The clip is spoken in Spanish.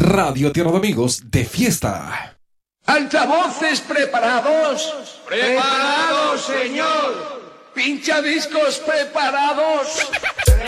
Radio Tierra de Amigos de fiesta. Altavoces preparados. Preparados, señor. Pinchadiscos preparados.